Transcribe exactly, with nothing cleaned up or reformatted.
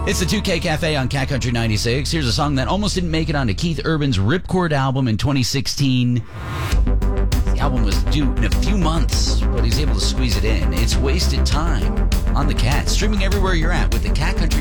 It's the two K Cafe on Cat Country ninety-six. Here's a song that almost didn't make it onto Keith Urban's Ripcord album in twenty sixteen. The album was due in a few months, but he's able to squeeze it in. It's Wasted Time on the Cat, streaming everywhere you're at with the Cat Country